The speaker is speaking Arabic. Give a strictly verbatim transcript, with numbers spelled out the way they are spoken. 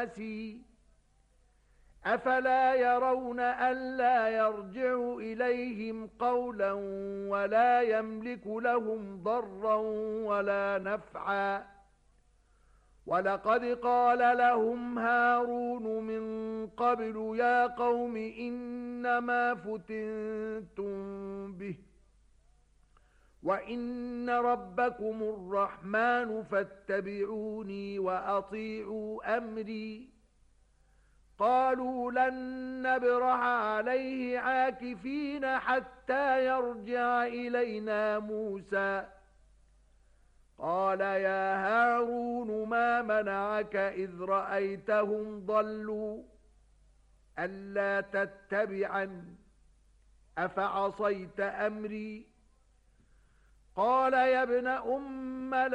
أفلا يرون ألا يرجع إليهم قولا ولا يملك لهم ضرا ولا نفعا ولقد قال لهم هارون من قبل يا قوم إنما فتنتم به وَإِنَّ رَبَّكُمُ الرَّحْمَنُ فَاتَّبِعُونِي وَأَطِيعُوا أَمْرِي قالوا لن نبرح عليه عاكفين حتى يرجع إلينا موسى قال يا هارون ما منعك إذ رأيتهم ضلوا ألا تتبعني أفعصيت أمري قال يا ابن أم